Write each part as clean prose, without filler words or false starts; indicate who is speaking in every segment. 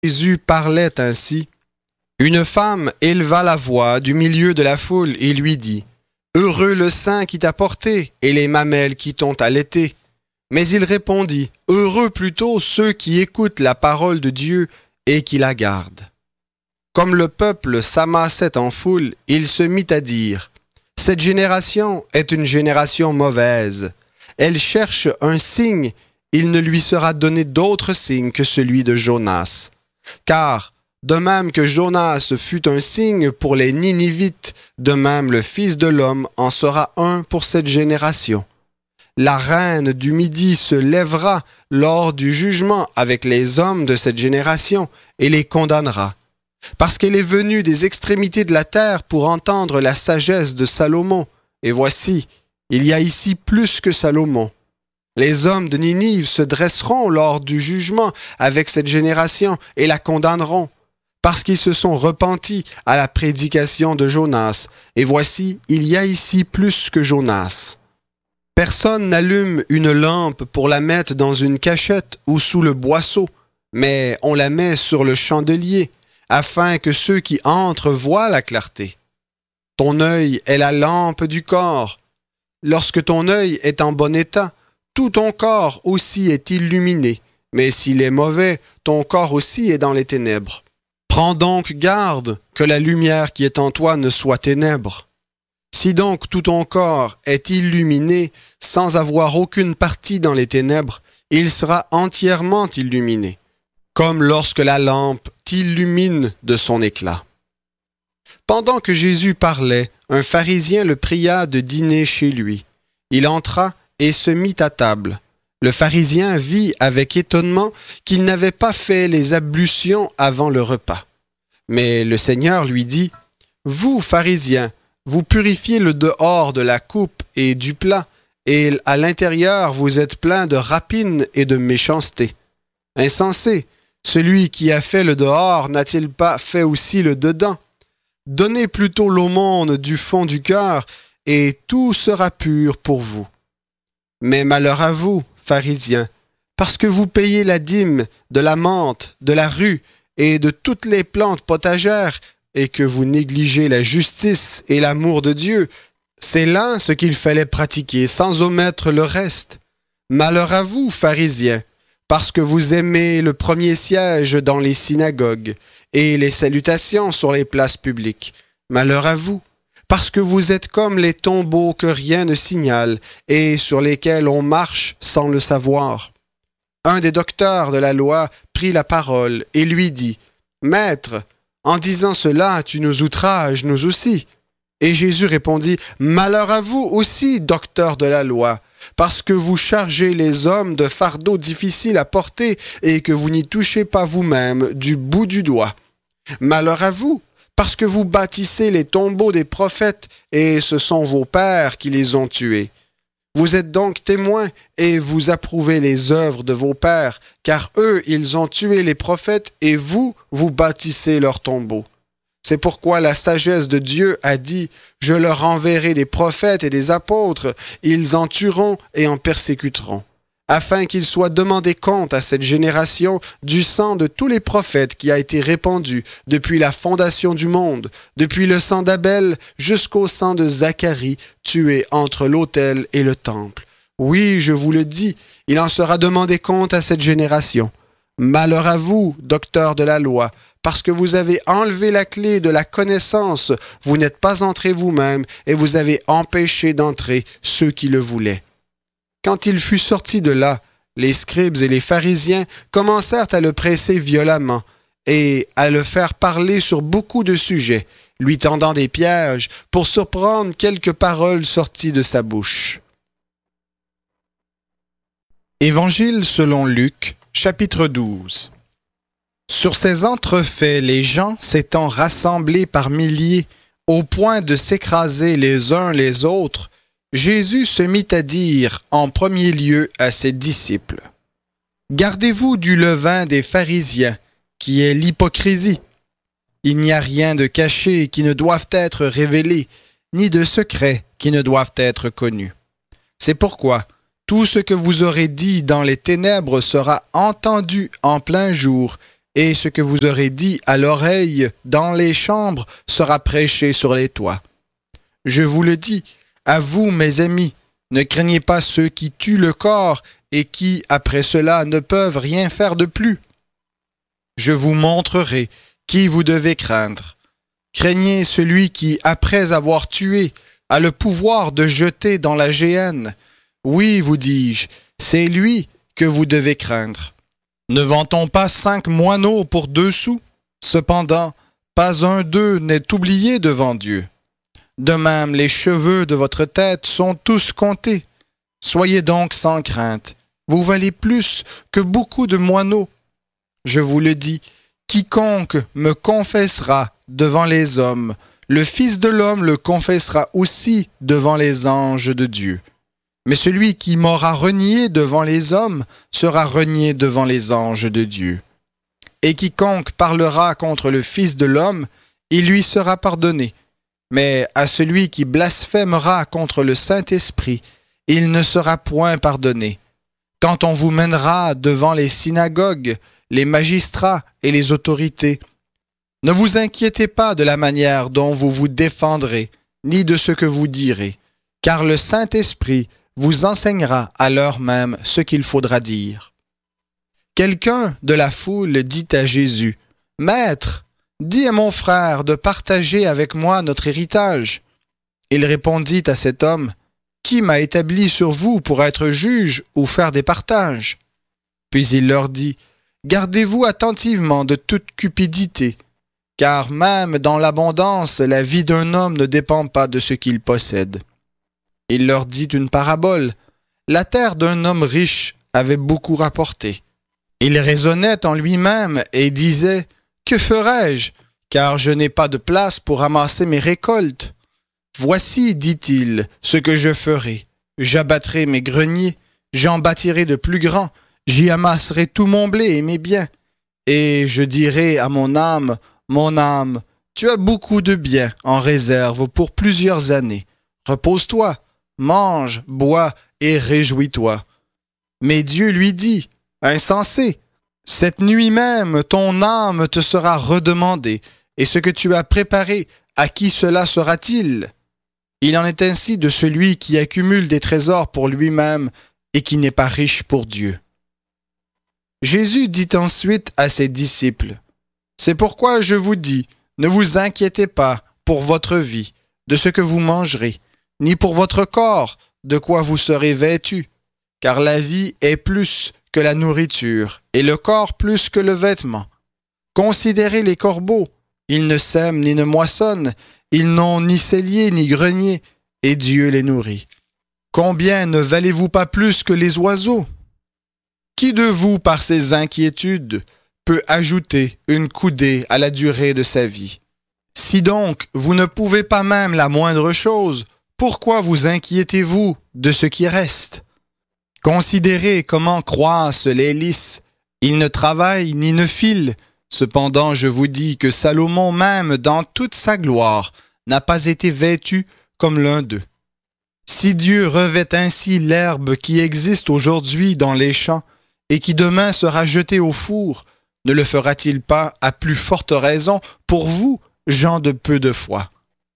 Speaker 1: Jésus parlait ainsi, une femme éleva la voix du milieu de la foule et lui dit, « Heureux le sein qui t'a porté et les mamelles qui t'ont allaité. » Mais il répondit, « Heureux plutôt ceux qui écoutent la parole de Dieu et qui la gardent. » Comme le peuple s'amassait en foule, il se mit à dire, « Cette génération est une génération mauvaise. Elle cherche un signe, il ne lui sera donné d'autre signe que celui de Jonas. Car, de même que Jonas fut un signe pour les Ninivites, de même le Fils de l'homme en sera un pour cette génération. La reine du Midi se lèvera lors du jugement avec les hommes de cette génération et les condamnera. Parce qu'elle est venue des extrémités de la terre pour entendre la sagesse de Salomon. Et voici, il y a ici plus que Salomon. Les hommes de Ninive se dresseront lors du jugement avec cette génération et la condamneront, parce qu'ils se sont repentis à la prédication de Jonas. Et voici, il y a ici plus que Jonas. Personne n'allume une lampe pour la mettre dans une cachette ou sous le boisseau, mais on la met sur le chandelier, afin que ceux qui entrent voient la clarté. Ton œil est la lampe du corps. Lorsque ton œil est en bon état, tout ton corps aussi est illuminé, mais s'il est mauvais, ton corps aussi est dans les ténèbres. Prends donc garde que la lumière qui est en toi ne soit ténèbres. Si donc tout ton corps est illuminé sans avoir aucune partie dans les ténèbres, il sera entièrement illuminé, comme lorsque la lampe t'illumine de son éclat. » Pendant que Jésus parlait, un pharisien le pria de dîner chez lui. Il entra et se mit à table. Le pharisien vit avec étonnement qu'il n'avait pas fait les ablutions avant le repas. Mais le Seigneur lui dit, « Vous, pharisiens, vous purifiez le dehors de la coupe et du plat, et à l'intérieur vous êtes pleins de rapine et de méchanceté. Insensé, celui qui a fait le dehors n'a-t-il pas fait aussi le dedans? Donnez plutôt l'aumône du fond du cœur, et tout sera pur pour vous. Mais malheur à vous, pharisiens, parce que vous payez la dîme de la menthe, de la rue et de toutes les plantes potagères, et que vous négligez la justice et l'amour de Dieu. C'est là ce qu'il fallait pratiquer, sans omettre le reste. Malheur à vous, pharisiens, parce que vous aimez le premier siège dans les synagogues et les salutations sur les places publiques. Malheur à vous, parce que vous êtes comme les tombeaux que rien ne signale et sur lesquels on marche sans le savoir. Un des docteurs de la loi prit la parole et lui dit, « Maître, en disant cela, tu nous outrages, nous aussi. » Et Jésus répondit, « Malheur à vous aussi, docteurs de la loi, parce que vous chargez les hommes de fardeaux difficiles à porter et que vous n'y touchez pas vous-même du bout du doigt. Malheur à vous, parce que vous bâtissez les tombeaux des prophètes et ce sont vos pères qui les ont tués. Vous êtes donc témoins et vous approuvez les œuvres de vos pères, car eux, ils ont tué les prophètes et vous, vous bâtissez leurs tombeaux. C'est pourquoi la sagesse de Dieu a dit « Je leur enverrai des prophètes et des apôtres, ils en tueront et en persécuteront. » afin qu'il soit demandé compte à cette génération du sang de tous les prophètes qui a été répandu depuis la fondation du monde, depuis le sang d'Abel jusqu'au sang de Zacharie, tué entre l'autel et le temple. Oui, je vous le dis, il en sera demandé compte à cette génération. Malheur à vous, docteurs de la loi, parce que vous avez enlevé la clé de la connaissance, vous n'êtes pas entrés vous-même, et vous avez empêché d'entrer ceux qui le voulaient. Quand il fut sorti de là, les scribes et les pharisiens commencèrent à le presser violemment et à le faire parler sur beaucoup de sujets, lui tendant des pièges pour surprendre quelques paroles sorties de sa bouche. Évangile selon Luc, chapitre 12. Sur ces entrefaits, les gens s'étant rassemblés par milliers, au point de s'écraser les uns les autres, Jésus se mit à dire en premier lieu à ses disciples, « Gardez-vous du levain des pharisiens, qui est l'hypocrisie. Il n'y a rien de caché qui ne doive être révélé, ni de secret qui ne doivent être connus. C'est pourquoi tout ce que vous aurez dit dans les ténèbres sera entendu en plein jour, et ce que vous aurez dit à l'oreille dans les chambres sera prêché sur les toits. Je vous le dis, à vous, mes amis, ne craignez pas ceux qui tuent le corps et qui, après cela, ne peuvent rien faire de plus. Je vous montrerai qui vous devez craindre. Craignez celui qui, après avoir tué, a le pouvoir de jeter dans la géhenne. Oui, vous dis-je, c'est lui que vous devez craindre. Ne vend-on pas 5 moineaux pour 2 sous? Cependant, pas un d'eux n'est oublié devant Dieu. De même, les cheveux de votre tête sont tous comptés. Soyez donc sans crainte. Vous valez plus que beaucoup de moineaux. Je vous le dis, quiconque me confessera devant les hommes, le Fils de l'homme le confessera aussi devant les anges de Dieu. Mais celui qui m'aura renié devant les hommes sera renié devant les anges de Dieu. Et quiconque parlera contre le Fils de l'homme, il lui sera pardonné. Mais à celui qui blasphémera contre le Saint-Esprit, il ne sera point pardonné. Quand on vous mènera devant les synagogues, les magistrats et les autorités, ne vous inquiétez pas de la manière dont vous vous défendrez, ni de ce que vous direz, car le Saint-Esprit vous enseignera à l'heure même ce qu'il faudra dire. Quelqu'un de la foule dit à Jésus, « Maître, dis à mon frère de partager avec moi notre héritage. » Il répondit à cet homme, « Qui m'a établi sur vous pour être juge ou faire des partages? » Puis il leur dit, « Gardez-vous attentivement de toute cupidité, car même dans l'abondance, la vie d'un homme ne dépend pas de ce qu'il possède. » Il leur dit une parabole. La terre d'un homme riche avait beaucoup rapporté. Il raisonnait en lui-même et disait, « Que ferai-je, car je n'ai pas de place pour ramasser mes récoltes? Voici, dit-il, ce que je ferai. J'abattrai mes greniers, j'en bâtirai de plus grands, j'y amasserai tout mon blé et mes biens. Et je dirai à mon âme, tu as beaucoup de biens en réserve pour plusieurs années. Repose-toi, mange, bois et réjouis-toi. » Mais Dieu lui dit, « Insensé, cette nuit même ton âme te sera redemandée, et ce que tu as préparé, à qui cela sera-t-il? Il en est ainsi de celui qui accumule des trésors pour lui-même et qui n'est pas riche pour Dieu. » Jésus dit ensuite à ses disciples, « C'est pourquoi je vous dis, ne vous inquiétez pas pour votre vie, de ce que vous mangerez, ni pour votre corps, de quoi vous serez vêtus, car la vie est plus que la nourriture, et le corps plus que le vêtement. Considérez les corbeaux, ils ne sèment ni ne moissonnent, ils n'ont ni cellier ni grenier, et Dieu les nourrit. Combien ne valez-vous pas plus que les oiseaux? Qui de vous, par ses inquiétudes, peut ajouter une coudée à la durée de sa vie? Si donc vous ne pouvez pas même la moindre chose, pourquoi vous inquiétez-vous de ce qui reste? Considérez comment croissent les lys. Ils ne travaillent ni ne filent. Cependant, je vous dis que Salomon même, dans toute sa gloire, n'a pas été vêtu comme l'un d'eux. Si Dieu revêt ainsi l'herbe qui existe aujourd'hui dans les champs et qui demain sera jetée au four, ne le fera-t-il pas à plus forte raison pour vous, gens de peu de foi?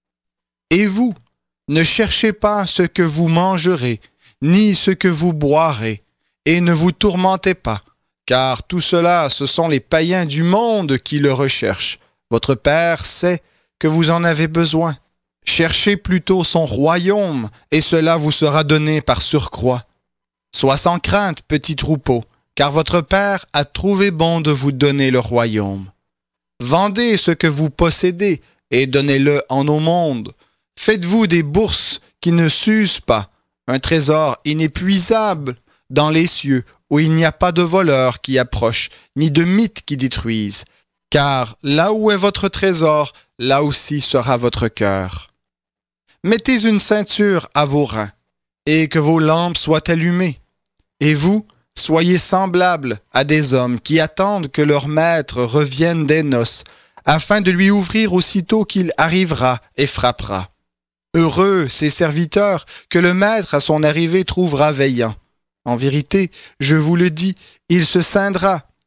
Speaker 1: Et vous, ne cherchez pas ce que vous mangerez, ni ce que vous boirez, et ne vous tourmentez pas, car tout cela, ce sont les païens du monde qui le recherchent. Votre Père sait que vous en avez besoin. Cherchez plutôt son royaume, et cela vous sera donné par surcroît. Sois sans crainte, petit troupeau, car votre Père a trouvé bon de vous donner le royaume. Vendez ce que vous possédez, et donnez-le en aumône. Faites-vous des bourses qui ne s'usent pas, un trésor inépuisable dans les cieux, où il n'y a pas de voleurs qui approchent, ni de mythes qui détruisent. Car là où est votre trésor, là aussi sera votre cœur. Mettez une ceinture à vos reins, et que vos lampes soient allumées. Et vous, soyez semblables à des hommes qui attendent que leur maître revienne des noces, afin de lui ouvrir aussitôt qu'il arrivera et frappera. Heureux ces serviteurs que le maître à son arrivée trouvera veillant. En vérité, je vous le dis, il se ceindra,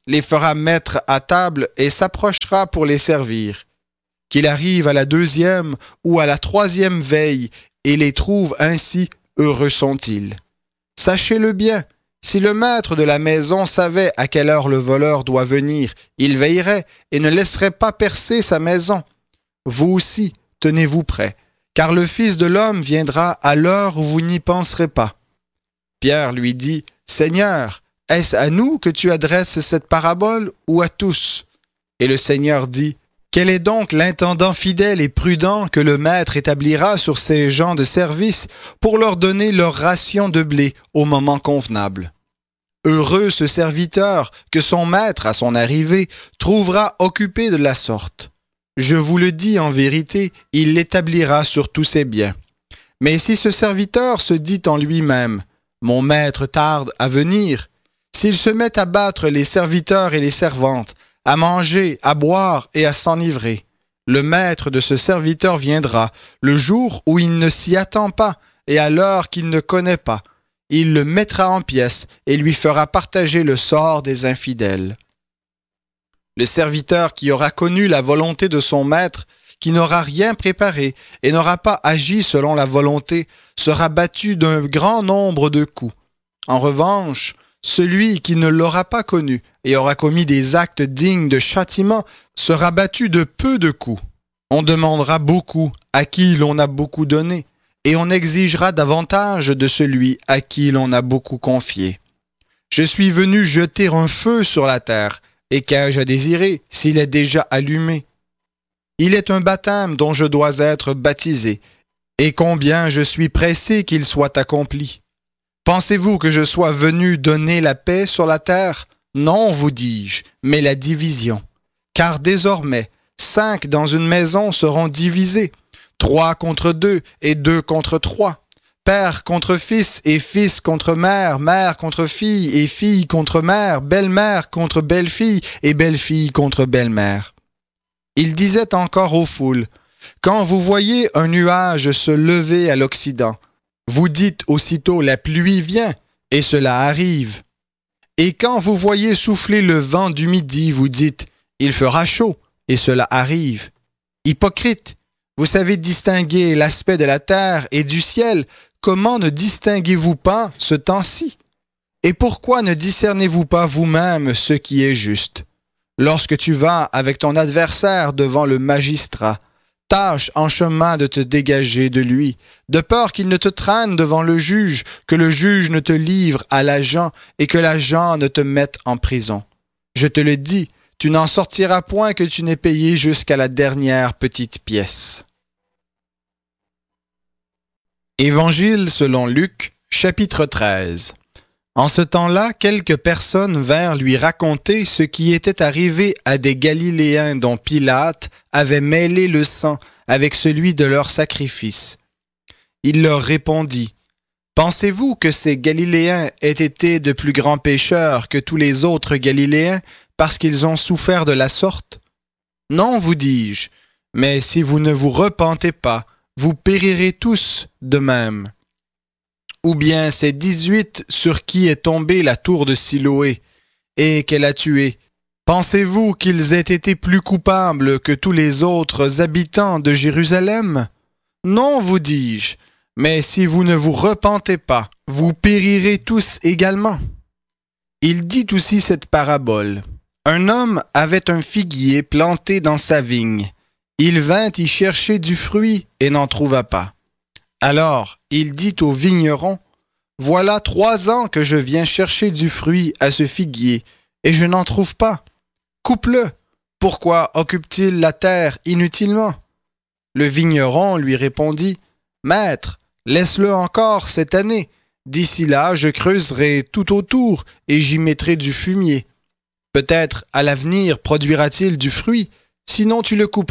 Speaker 1: les fera mettre à table et s'approchera pour les servir. Qu'il arrive à la 2e ou à la 3e veille et les trouve ainsi, heureux sont-ils. Sachez-le bien, si le maître de la maison savait à quelle heure le voleur doit venir, il veillerait et ne laisserait pas percer sa maison. Vous aussi, tenez-vous prêts, car le Fils de l'homme viendra à l'heure où vous n'y penserez pas. Pierre lui dit, « Seigneur, est-ce à nous que tu adresses cette parabole ou à tous ?» Et le Seigneur dit, « Quel est donc l'intendant fidèle et prudent que le maître établira sur ses gens de service pour leur donner leur ration de blé au moment convenable? Heureux ce serviteur que son maître, à son arrivée, trouvera occupé de la sorte. Je vous le dis en vérité, il l'établira sur tous ses biens. Mais si ce serviteur se dit en lui-même, « Mon maître tarde à venir », s'il se met à battre les serviteurs et les servantes, à manger, à boire et à s'enivrer, le maître de ce serviteur viendra le jour où il ne s'y attend pas et à l'heure qu'il ne connaît pas. Il le mettra en pièces et lui fera partager le sort des infidèles. Le serviteur qui aura connu la volonté de son maître, qui n'aura rien préparé et n'aura pas agi selon la volonté, sera battu d'un grand nombre de coups. En revanche, celui qui ne l'aura pas connu et aura commis des actes dignes de châtiment sera battu de peu de coups. On demandera beaucoup à qui l'on a beaucoup donné, et on exigera davantage de celui à qui l'on a beaucoup confié. Je suis venu jeter un feu sur la terre, et qu'ai-je à désirer s'il est déjà allumé? Il est un baptême dont je dois être baptisé, et combien je suis pressé qu'il soit accompli. Pensez-vous que je sois venu donner la paix sur la terre? Non, vous dis-je, mais la division. Car désormais, 5 dans une maison seront divisés, 3 contre 2 et 2 contre 3. Père contre fils et fils contre mère, mère contre fille et fille contre mère, belle-mère contre belle-fille et belle-fille contre belle-mère. Il disait encore aux foules, « Quand vous voyez un nuage se lever à l'Occident, vous dites aussitôt la pluie vient, et cela arrive. Et quand vous voyez souffler le vent du midi, vous dites il fera chaud, et cela arrive. Hypocrite, vous savez distinguer l'aspect de la terre et du ciel, comment ne distinguez-vous pas ce temps-ci? Et pourquoi ne discernez-vous pas vous-même ce qui est juste? Lorsque tu vas avec ton adversaire devant le magistrat, tâche en chemin de te dégager de lui, de peur qu'il ne te traîne devant le juge, que le juge ne te livre à l'agent et que l'agent ne te mette en prison. Je te le dis, tu n'en sortiras point que tu n'aies payé jusqu'à la dernière petite pièce. Évangile selon Luc, chapitre 13. En ce temps-là, quelques personnes vinrent lui raconter ce qui était arrivé à des Galiléens dont Pilate avait mêlé le sang avec celui de leur sacrifice. Il leur répondit, « Pensez-vous que ces Galiléens aient été de plus grands pécheurs que tous les autres Galiléens parce qu'ils ont souffert de la sorte? Non, vous dis-je, mais si vous ne vous repentez pas, vous périrez tous de même. » Ou bien ces 18 sur qui est tombée la tour de Siloé et qu'elle a tué. Pensez-vous qu'ils aient été plus coupables que tous les autres habitants de Jérusalem? Non, vous dis-je, mais si vous ne vous repentez pas, vous périrez tous également. Il dit aussi cette parabole. Un homme avait un figuier planté dans sa vigne. Il vint y chercher du fruit et n'en trouva pas. Alors, il dit au vigneron, « Voilà 3 ans que je viens chercher du fruit à ce figuier, et je n'en trouve pas. Coupe-le. Pourquoi occupe-t-il la terre inutilement? » Le vigneron lui répondit, « Maître, laisse-le encore cette année. D'ici là, je creuserai tout autour et j'y mettrai du fumier. Peut-être à l'avenir produira-t-il du fruit, sinon tu le couperas. »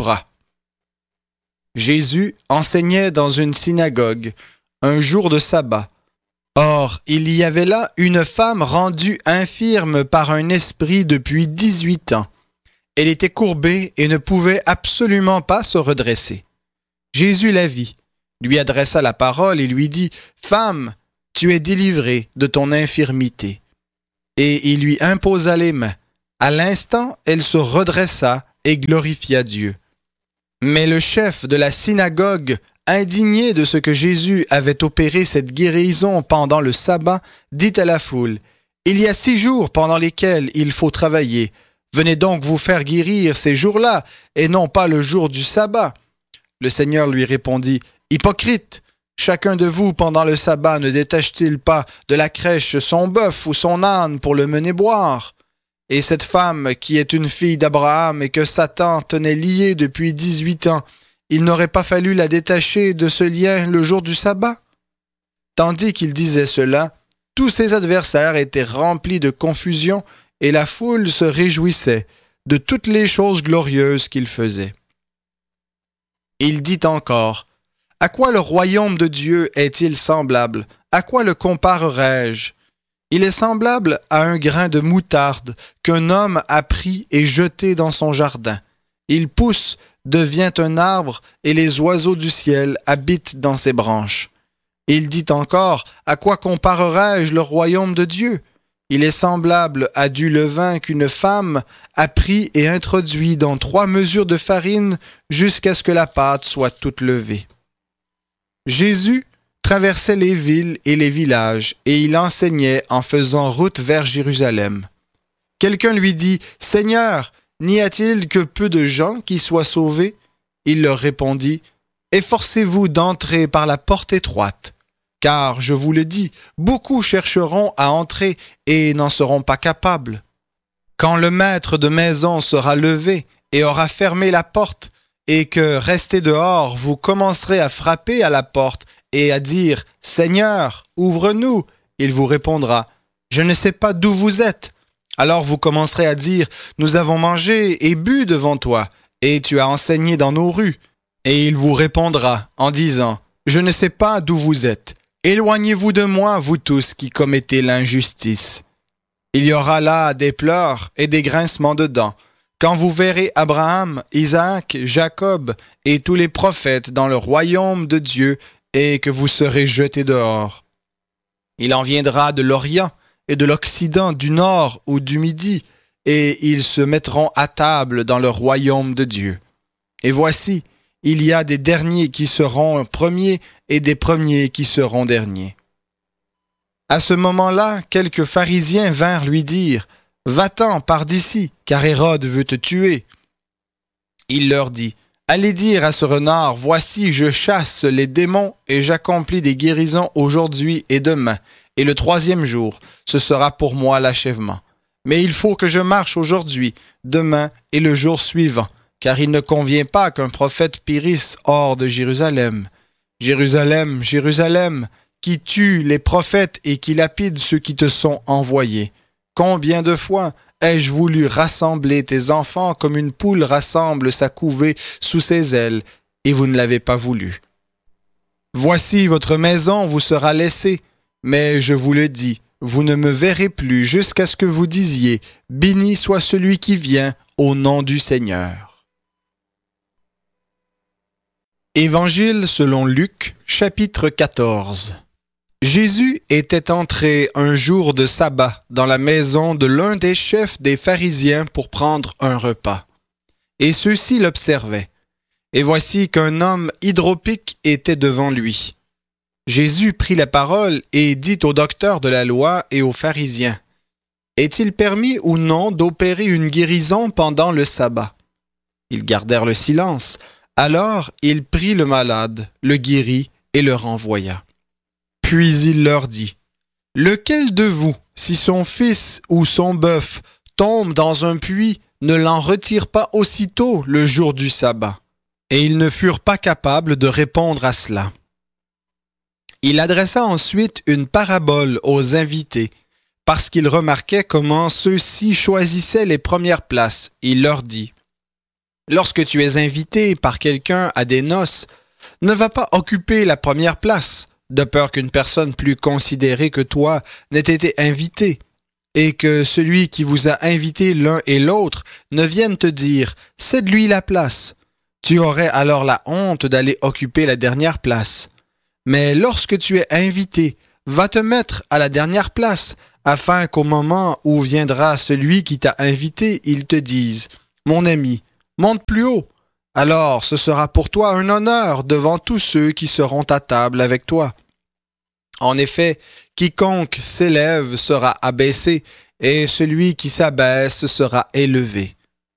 Speaker 1: Jésus enseignait dans une synagogue, un jour de sabbat. Or, il y avait là une femme rendue infirme par un esprit depuis 18 ans. Elle était courbée et ne pouvait absolument pas se redresser. Jésus la vit, lui adressa la parole et lui dit, « Femme, tu es délivrée de ton infirmité. » Et il lui imposa les mains. À l'instant, elle se redressa et glorifia Dieu. Mais le chef de la synagogue, indigné de ce que Jésus avait opéré cette guérison pendant le sabbat, dit à la foule, « Il y a 6 jours pendant lesquels il faut travailler. Venez donc vous faire guérir ces jours-là, et non pas le jour du sabbat. » Le Seigneur lui répondit, « Hypocrite, chacun de vous pendant le sabbat ne détache-t-il pas de la crèche son bœuf ou son âne pour le mener boire? Et cette femme qui est une fille d'Abraham et que Satan tenait liée depuis 18 ans, il n'aurait pas fallu la détacher de ce lien le jour du sabbat? » Tandis qu'il disait cela, tous ses adversaires étaient remplis de confusion et la foule se réjouissait de toutes les choses glorieuses qu'il faisait. Il dit encore, « À quoi le royaume de Dieu est-il semblable? À quoi le comparerai-je? Il est semblable à un grain de moutarde qu'un homme a pris et jeté dans son jardin. Il pousse, devient un arbre, et les oiseaux du ciel habitent dans ses branches. » Il dit encore, « À quoi comparerai-je le royaume de Dieu? Il est semblable à du levain qu'une femme a pris et introduit dans 3 mesures de farine jusqu'à ce que la pâte soit toute levée. » Jésus traversait les villes et les villages et il enseignait en faisant route vers Jérusalem. Quelqu'un lui dit, « Seigneur, n'y a-t-il que peu de gens qui soient sauvés? » Il leur répondit, « Efforcez-vous d'entrer par la porte étroite. Car, je vous le dis, beaucoup chercheront à entrer et n'en seront pas capables. Quand le maître de maison sera levé et aura fermé la porte, et que, resté dehors, vous commencerez à frapper à la porte et à dire « Seigneur, ouvre-nous », il vous répondra « Je ne sais pas d'où vous êtes ». Alors vous commencerez à dire « Nous avons mangé et bu devant toi, et tu as enseigné dans nos rues ». Et il vous répondra en disant « Je ne sais pas d'où vous êtes. Éloignez-vous de moi, vous tous qui commettez l'injustice. » Il y aura là des pleurs et des grincements de dents, quand vous verrez Abraham, Isaac, Jacob et tous les prophètes dans le royaume de Dieu et que vous serez jetés dehors. Il en viendra de l'Orient et de l'Occident, du Nord ou du Midi, et ils se mettront à table dans le royaume de Dieu. Et voici, il y a des derniers qui seront premiers et des premiers qui seront derniers. À ce moment-là, quelques pharisiens vinrent lui dire « Va-t'en par d'ici, car Hérode veut te tuer. » Il leur dit « Allez dire à ce renard, voici, je chasse les démons et j'accomplis des guérisons aujourd'hui et demain, et le 3e jour, ce sera pour moi l'achèvement. Mais il faut que je marche aujourd'hui, demain et le jour suivant, car il ne convient pas qu'un prophète périsse hors de Jérusalem. Jérusalem, Jérusalem, qui tue les prophètes et qui lapide ceux qui te sont envoyés. Combien de fois ai-je voulu rassembler tes enfants comme une poule rassemble sa couvée sous ses ailes, et vous ne l'avez pas voulu. Voici votre maison vous sera laissée, mais je vous le dis, vous ne me verrez plus jusqu'à ce que vous disiez, béni soit celui qui vient au nom du Seigneur. Évangile selon Luc, chapitre 14. Jésus était entré un jour de sabbat dans la maison de l'un des chefs des pharisiens pour prendre un repas. Et ceux-ci l'observaient. Et voici qu'un homme hydropique était devant lui. Jésus prit la parole et dit aux docteurs de la loi et aux pharisiens, « Est-il permis ou non d'opérer une guérison pendant le sabbat? » Ils gardèrent le silence. Alors il prit le malade, le guérit et le renvoya. Puis il leur dit, « Lequel de vous, si son fils ou son bœuf tombe dans un puits, ne l'en retire pas aussitôt le jour du sabbat? » Et ils ne furent pas capables de répondre à cela. Il adressa ensuite une parabole aux invités, parce qu'il remarquait comment ceux-ci choisissaient les premières places. Il leur dit, « Lorsque tu es invité par quelqu'un à des noces, ne va pas occuper la première place, de peur qu'une personne plus considérée que toi n'ait été invitée, et que celui qui vous a invité l'un et l'autre ne vienne te dire « Cède-lui la place ». Tu aurais alors la honte d'aller occuper la dernière place. Mais lorsque tu es invité, va te mettre à la dernière place, afin qu'au moment où viendra celui qui t'a invité, il te dise « Mon ami, monte plus haut ». Alors ce sera pour toi un honneur devant tous ceux qui seront à table avec toi. En effet, quiconque s'élève sera abaissé, et celui qui s'abaisse sera élevé.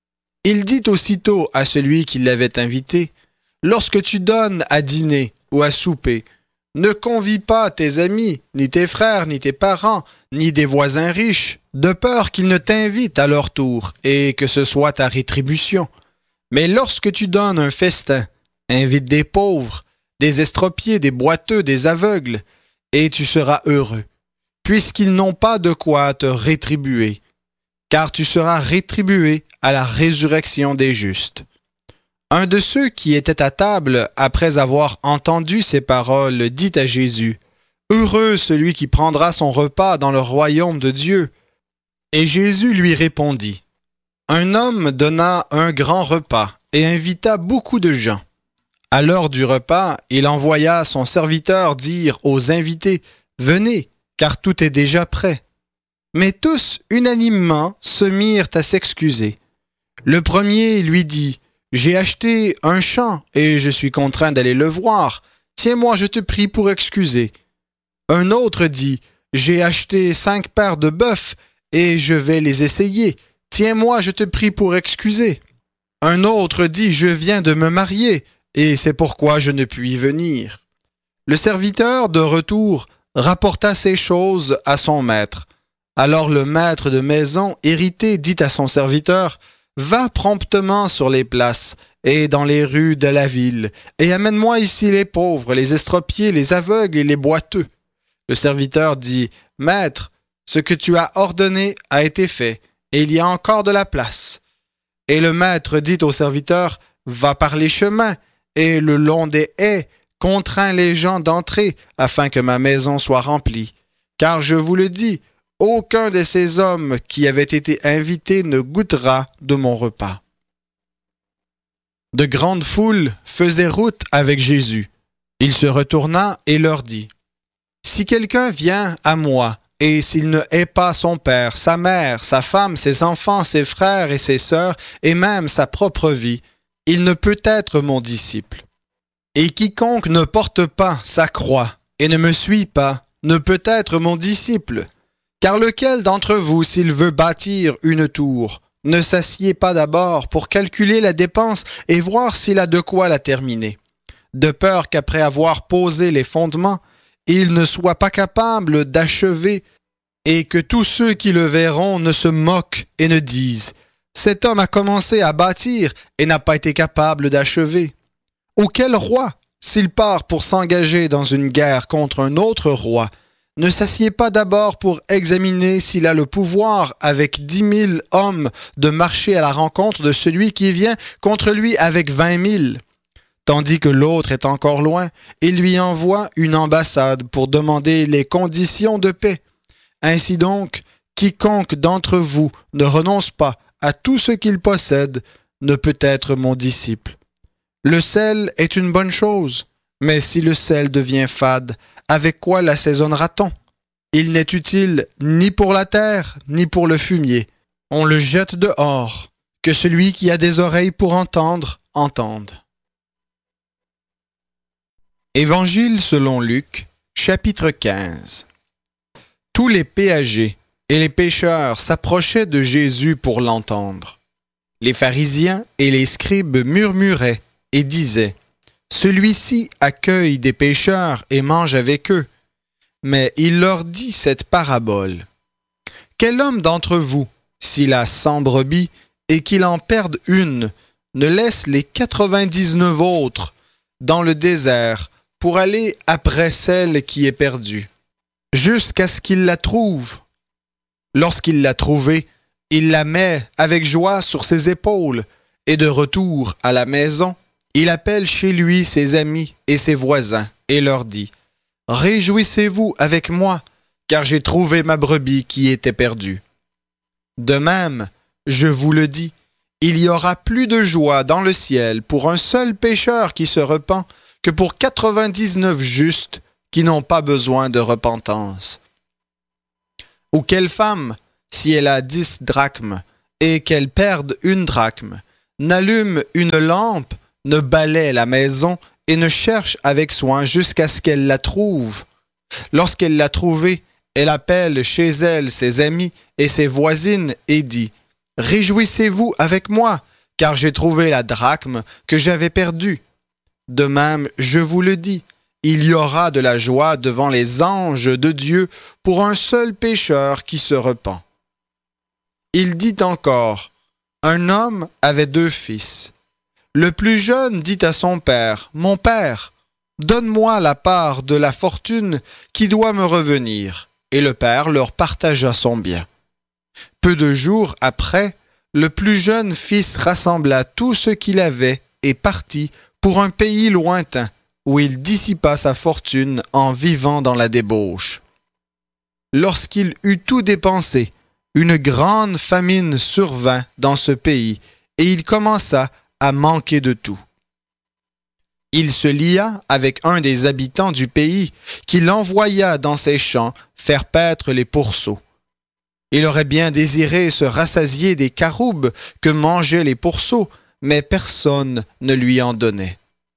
Speaker 1: Il dit aussitôt à celui qui l'avait invité, « Lorsque tu donnes à dîner ou à souper, ne convie pas tes amis, ni tes frères, ni tes parents, ni des voisins riches, de peur qu'ils ne t'invitent à leur tour, et que ce soit ta rétribution. Mais lorsque tu donnes un festin, invite des pauvres, des estropiés, des boiteux, des aveugles, et tu seras heureux, puisqu'ils n'ont pas de quoi te rétribuer, car tu seras rétribué à la résurrection des justes. » Un de ceux qui étaient à table, après avoir entendu ces paroles, dit à Jésus, « Heureux celui qui prendra son repas dans le royaume de Dieu. » Et Jésus lui répondit, « Un homme donna un grand repas et invita beaucoup de gens. À l'heure du repas, il envoya son serviteur dire aux invités, « Venez, car tout est déjà prêt. » Mais tous, unanimement, se mirent à s'excuser. Le premier lui dit, « J'ai acheté un champ et je suis contraint d'aller le voir. Tiens-moi, je te prie, pour excuser. » Un autre dit, « J'ai acheté 5 paires de bœufs et je vais les essayer. Tiens-moi, je te prie, pour excuser. » Un autre dit, « Je viens de me marier et c'est pourquoi je ne puis venir. » Le serviteur, de retour, rapporta ces choses à son maître. Alors le maître de maison, irrité, dit à son serviteur, « Va promptement sur les places et dans les rues de la ville, et amène-moi ici les pauvres, les estropiés, les aveugles et les boiteux. » Le serviteur dit, « Maître, ce que tu as ordonné a été fait, et il y a encore de la place. » Et le maître dit au serviteur, « Va par les chemins, et le long des haies, contrains les gens d'entrer, afin que ma maison soit remplie. Car je vous le dis, aucun de ces hommes qui avaient été invités ne goûtera de mon repas. » De grandes foules faisaient route avec Jésus. Il se retourna et leur dit, « Si quelqu'un vient à moi, et s'il ne hait pas son père, sa mère, sa femme, ses enfants, ses frères et ses sœurs, et même sa propre vie, il ne peut être mon disciple. Et quiconque ne porte pas sa croix et ne me suit pas, ne peut être mon disciple. Car lequel d'entre vous, s'il veut bâtir une tour, ne s'assied pas d'abord pour calculer la dépense et voir s'il a de quoi la terminer, de peur qu'après avoir posé les fondements, il ne soit pas capable d'achever et que tous ceux qui le verront ne se moquent et ne disent « Cet homme a commencé à bâtir et n'a pas été capable d'achever. » Ou quel roi, s'il part pour s'engager dans une guerre contre un autre roi, ne s'assied pas d'abord pour examiner s'il a le pouvoir avec 10 000 hommes de marcher à la rencontre de celui qui vient contre lui avec 20 000? Tandis que l'autre est encore loin, il lui envoie une ambassade pour demander les conditions de paix. Ainsi donc, quiconque d'entre vous ne renonce pas à tout ce qu'il possède ne peut être mon disciple. Le sel est une bonne chose, mais si le sel devient fade, avec quoi l'assaisonnera-t-on? Il n'est utile ni pour la terre, ni pour le fumier. On le jette dehors. Que celui qui a des oreilles pour entendre, entende. Évangile selon Luc, chapitre 15. Tous les péagers et les pécheurs s'approchaient de Jésus pour l'entendre. Les pharisiens et les scribes murmuraient et disaient, « Celui-ci accueille des pécheurs et mange avec eux. » Mais il leur dit cette parabole. « Quel homme d'entre vous, s'il a 100 brebis et qu'il en perde une, ne laisse les 99 autres dans le désert pour aller après celle qui est perdue, jusqu'à ce qu'il la trouve. Lorsqu'il l'a trouvée, il la met avec joie sur ses épaules, et de retour à la maison, il appelle chez lui ses amis et ses voisins, et leur dit, « Réjouissez-vous avec moi, car j'ai trouvé ma brebis qui était perdue. » De même, je vous le dis, il y aura plus de joie dans le ciel pour un seul pécheur qui se repent que pour 99 justes qui n'ont pas besoin de repentance. Ou quelle femme, si elle a 10 drachmes et qu'elle perde 1 drachme, n'allume une lampe, ne balaie la maison et ne cherche avec soin jusqu'à ce qu'elle la trouve. Lorsqu'elle l'a trouvée, elle appelle chez elle ses amis et ses voisines et dit « Réjouissez-vous avec moi, car j'ai trouvé la drachme que j'avais perdue. » De même, je vous le dis, il y aura de la joie devant les anges de Dieu pour un seul pécheur qui se repent. Il dit encore, un homme avait 2 fils. Le plus jeune dit à son père, « Mon père, donne-moi la part de la fortune qui doit me revenir. » Et le père leur partagea son bien. Peu de jours après, le plus jeune fils rassembla tout ce qu'il avait et partit pour un pays lointain, où il dissipa sa fortune en vivant dans la débauche. Lorsqu'il eut tout dépensé, une grande famine survint dans ce pays, et il commença à manquer de tout. Il se lia avec un des habitants du pays qui l'envoya dans ses champs faire paître les pourceaux. Il aurait bien désiré se rassasier des caroubes que mangeaient les pourceaux, mais personne ne lui en donnait.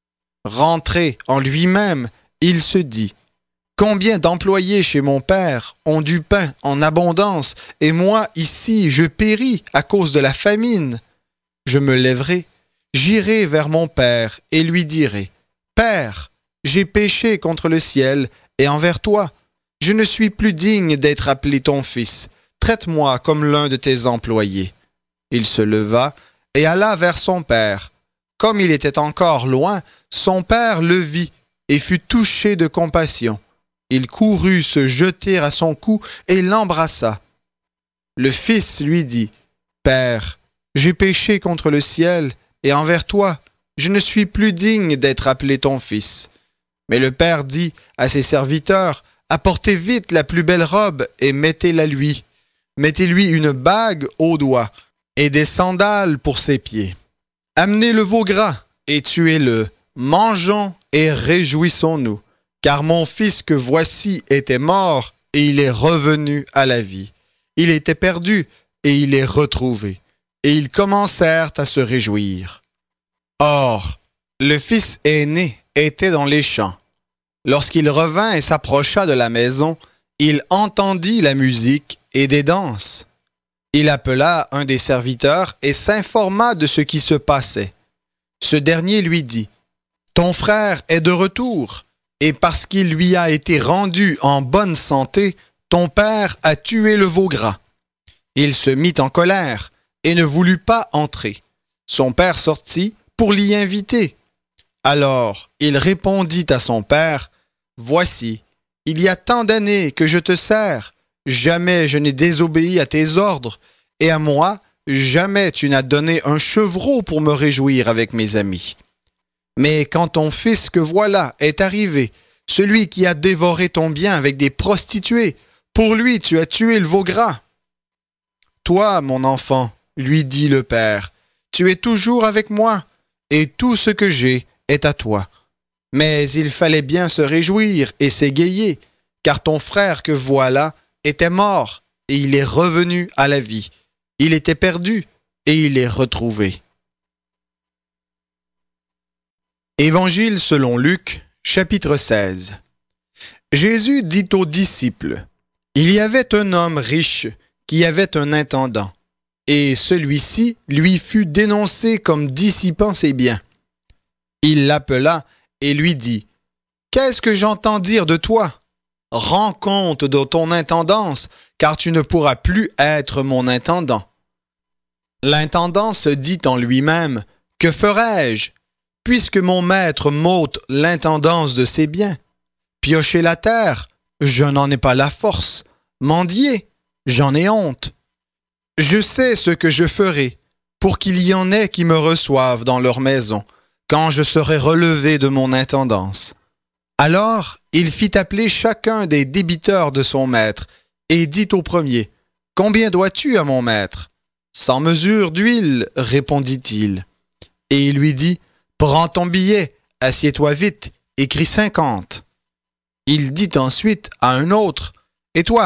Speaker 1: Rentré en lui-même, il se dit « Combien d'employés chez mon père ont du pain en abondance, et moi, ici, je péris à cause de la famine. Je me lèverai, j'irai vers mon père et lui dirai « Père, j'ai péché contre le ciel et envers toi. Je ne suis plus digne d'être appelé ton fils. Traite-moi comme l'un de tes employés. » Il se leva et alla vers son père. Comme il était encore loin, son père le vit et fut touché de compassion. Il courut se jeter à son cou et l'embrassa. Le fils lui dit « Père, j'ai péché contre le ciel et envers toi. Je ne suis plus digne d'être appelé ton fils. » Mais le père dit à ses serviteurs « Apportez vite la plus belle robe et mettez-la lui. Mettez-lui une bague au doigt et des sandales pour ses pieds. Amenez le veau gras et tuez-le. Mangeons et réjouissons-nous, car mon fils que voici était mort et il est revenu à la vie. Il était perdu et il est retrouvé. » Et ils commencèrent à se réjouir. Or, le fils aîné était dans les champs. Lorsqu'il revint et s'approcha de la maison, il entendit la musique et des danses. Il appela un des serviteurs et s'informa de ce qui se passait. Ce dernier lui dit « Ton frère est de retour, et parce qu'il lui a été rendu en bonne santé, ton père a tué le veau gras. » Il se mit en colère et ne voulut pas entrer. Son père sortit pour l'y inviter. Alors il répondit à son père « Voici, il y a tant d'années que je te sers, jamais je n'ai désobéi à tes ordres, et à moi, jamais tu n'as donné un chevreau pour me réjouir avec mes amis. Mais quand ton fils que voilà est arrivé, celui qui a dévoré ton bien avec des prostituées, pour lui tu as tué le veau gras. Toi, mon enfant, lui dit le père, tu es toujours avec moi, et tout ce que j'ai est à toi. Mais il fallait bien se réjouir et s'égayer, car ton frère que voilà était mort, et il est revenu à la vie. Il était perdu, et il est retrouvé. Évangile selon Luc, chapitre 16. Jésus dit aux disciples, « Il y avait un homme riche qui avait un intendant, et celui-ci lui fut dénoncé comme dissipant ses biens. Il l'appela et lui dit, « Qu'est-ce que j'entends dire de toi? Rends compte de ton intendance, car tu ne pourras plus être mon intendant. » L'intendant se dit en lui-même, « Que ferai-je, puisque mon maître m'ôte l'intendance de ses biens? Piocher la terre, je n'en ai pas la force. Mendier, j'en ai honte. Je sais ce que je ferai, pour qu'il y en ait qui me reçoivent dans leur maison, quand je serai relevé de mon intendance. » Alors il fit appeler chacun des débiteurs de son maître, et dit au premier, « Combien dois-tu à mon maître? » »« 100 mesures d'huile, répondit-il. Et il lui dit, « Prends ton billet, assieds-toi vite, écris 50. » Il dit ensuite à un autre, « Et toi,